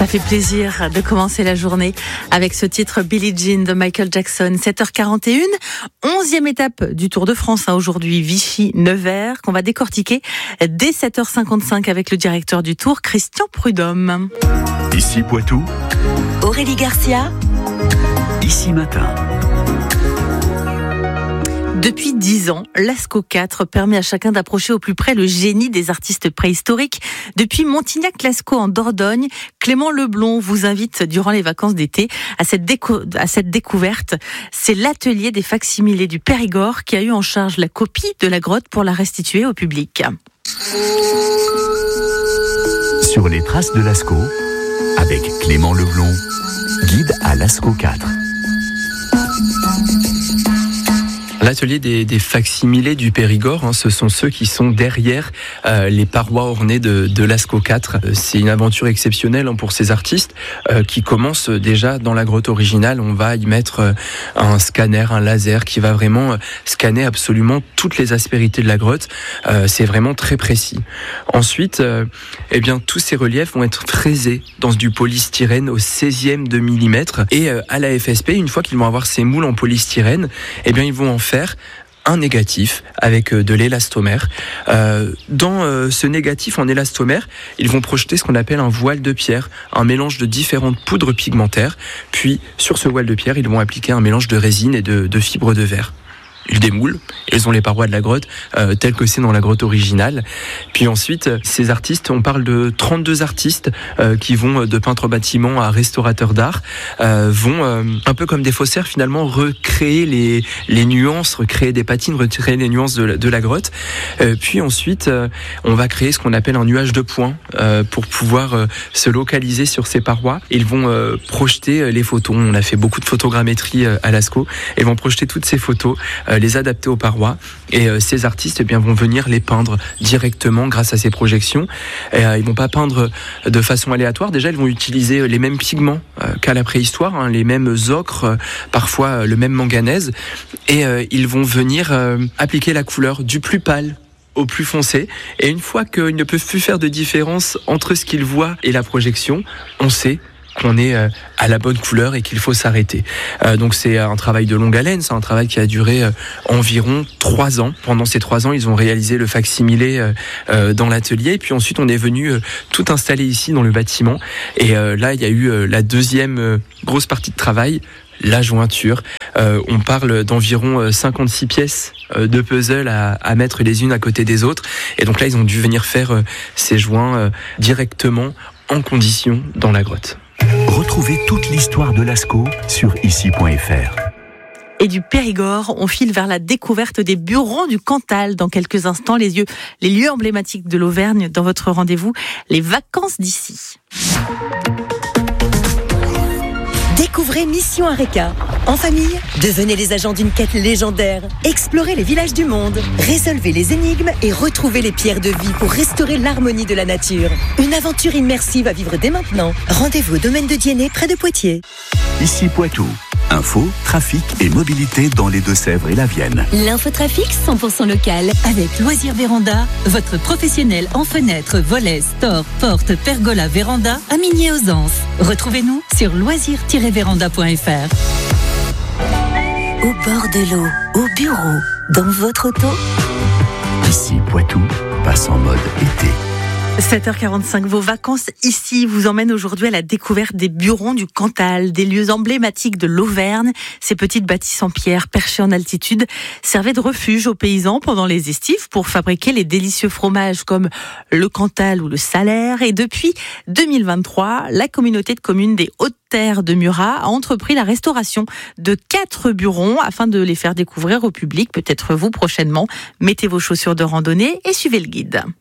Ça fait plaisir de commencer la journée avec ce titre Billie Jean de Michael Jackson. 7h41, 11e étape du Tour de France aujourd'hui, Vichy-Nevers, qu'on va décortiquer dès 7h55 avec le directeur du Tour, Christian Prudhomme. Ici Poitou, Aurélie Garcia, Ici Matin. Depuis 10 ans, Lascaux 4 permet à chacun d'approcher au plus près le génie des artistes préhistoriques. Depuis Montignac-Lascaux en Dordogne, Clément Leblond vous invite durant les vacances d'été à cette découverte. C'est l'atelier des facsimilés du Périgord qui a eu en charge la copie de la grotte pour la restituer au public. Sur les traces de Lascaux, avec Clément Leblond, guide à Lascaux 4. L'atelier des facsimilés du Périgord, ce sont ceux qui sont derrière les parois ornées de Lascaux 4. C'est une aventure exceptionnelle pour ces artistes qui commencent déjà dans la grotte originale. On va y mettre un scanner, un laser qui va vraiment scanner absolument toutes les aspérités de la grotte. C'est vraiment très précis. Ensuite, tous ces reliefs vont être fraisés dans du polystyrène au 16e de millimètre. Et à la FSP, une fois qu'ils vont avoir ces moules en polystyrène, ils vont en faire un négatif avec de l'élastomère. Dans ce négatif en élastomère, ils vont projeter ce qu'on appelle un voile de pierre, un mélange de différentes poudres pigmentaires. Puis, sur ce voile de pierre, ils vont appliquer un mélange de résine et de fibres de verre. Ils démoulent, ils ont les parois de la grotte telles que c'est dans la grotte originale. Puis ensuite, ces artistes, on parle de 32 artistes qui vont de peintres bâtiments à restaurateurs d'art, vont un peu comme des faussaires finalement recréer les nuances, recréer des patines, recréer les nuances de la grotte. Puis ensuite, on va créer ce qu'on appelle un nuage de points pour pouvoir se localiser sur ces parois. Ils vont projeter les photos. On a fait beaucoup de photogrammétrie à Lascaux. Ils vont projeter toutes ces photos, les adapter aux parois, et ces artistes vont venir les peindre directement grâce à ces projections. Ils vont pas peindre de façon aléatoire. Déjà, ils vont utiliser les mêmes pigments qu'à la préhistoire, les mêmes ocres, parfois le même manganèse, et ils vont venir appliquer la couleur du plus pâle au plus foncé. Et une fois qu'ils ne peuvent plus faire de différence entre ce qu'ils voient et la projection, on sait qu'on est à la bonne couleur et qu'il faut s'arrêter. Donc c'est un travail de longue haleine, c'est un travail qui a duré environ 3 ans. Pendant ces 3 ans, ils ont réalisé le facsimilé dans l'atelier, et puis ensuite on est venu tout installer ici dans le bâtiment. Et là, il y a eu la deuxième grosse partie de travail, la jointure. On parle d'environ 56 pièces de puzzle à mettre les unes à côté des autres. Et donc là, ils ont dû venir faire ces joints directement en condition dans la grotte. Retrouvez toute l'histoire de Lascaux sur ici.fr. Et du Périgord, on file vers la découverte des Burons du Cantal. Dans quelques instants, les lieux emblématiques de l'Auvergne dans votre rendez-vous, les vacances d'ici. découvrez Mission Areca. En famille, devenez les agents d'une quête légendaire. Explorez les villages du monde, résolvez les énigmes et retrouvez les pierres de vie pour restaurer l'harmonie de la nature. Une aventure immersive à vivre dès maintenant. Rendez-vous au domaine de Diennet, près de Poitiers. Ici Poitou. Info, trafic et mobilité dans les Deux-Sèvres et la Vienne. L'infotrafic 100% local avec Loisirs Véranda, votre professionnel en fenêtres, volets, stores, portes, pergola, véranda à Migné-aux-Anses. Retrouvez-nous sur loisirs-véranda.fr. Au bord de l'eau, au bureau, dans votre auto. Ici Poitou passe en mode été. 7h45, vos vacances ici vous emmènent aujourd'hui à la découverte des Burons du Cantal, des lieux emblématiques de l'Auvergne. Ces petites bâtisses en pierre perchées en altitude servaient de refuge aux paysans pendant les estives pour fabriquer les délicieux fromages comme le Cantal ou le Salaire. Et depuis 2023, la communauté de communes des Hautes-Terres de Murat a entrepris la restauration de 4 burons afin de les faire découvrir au public, peut-être vous prochainement. Mettez vos chaussures de randonnée et suivez le guide.